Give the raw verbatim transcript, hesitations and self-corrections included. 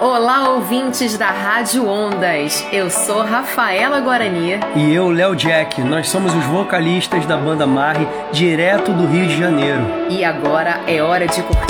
Olá, ouvintes da Rádio Ondas. Eu sou Rafaela Guarani. E eu, Léo Jack. Nós somos os vocalistas da banda Marre, direto do Rio de Janeiro. E agora é hora de curtir